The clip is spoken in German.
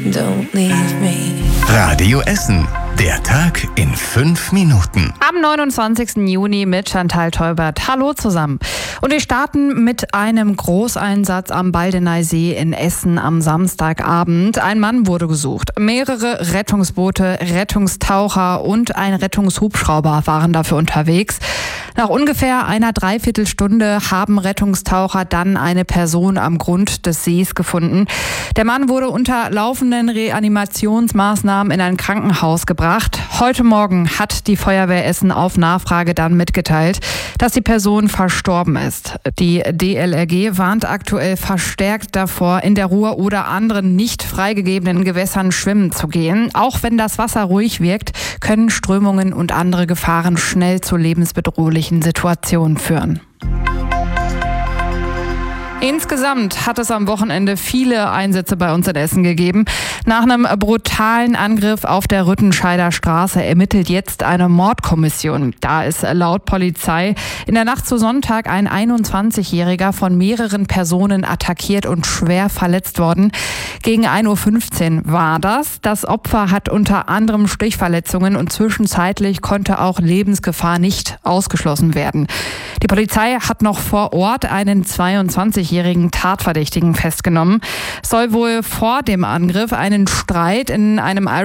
Don't leave me. Radio Essen. Der Tag in 5 Minuten. Am 29. Juni mit Chantal Teubert. Hallo zusammen. Und wir starten mit einem Großeinsatz am Baldeneysee in Essen am Samstagabend. Ein Mann wurde gesucht. Mehrere Rettungsboote, Rettungstaucher und ein Rettungshubschrauber waren dafür unterwegs. Nach ungefähr einer Dreiviertelstunde haben Rettungstaucher dann eine Person am Grund des Sees gefunden. Der Mann wurde unter laufenden Reanimationsmaßnahmen in ein Krankenhaus gebracht. Heute Morgen hat die Feuerwehr Essen auf Nachfrage dann mitgeteilt, dass die Person verstorben ist. Die DLRG warnt aktuell verstärkt davor, in der Ruhr oder anderen nicht freigegebenen Gewässern schwimmen zu gehen. Auch wenn das Wasser ruhig wirkt, können Strömungen und andere Gefahren schnell zu lebensbedrohlichen Situationen führen. Insgesamt hat es am Wochenende viele Einsätze bei uns in Essen gegeben. Nach einem brutalen Angriff auf der Rüttenscheider Straße ermittelt jetzt eine Mordkommission. Da ist laut Polizei in der Nacht zu Sonntag ein 21-Jähriger von mehreren Personen attackiert und schwer verletzt worden. Gegen 1:15 Uhr war das. Das Opfer hat unter anderem Stichverletzungen und zwischenzeitlich konnte auch Lebensgefahr nicht ausgeschlossen werden. Die Polizei hat noch vor Ort einen 22-jährigen Tatverdächtigen festgenommen. Es soll wohl vor dem Angriff einen Streit in einem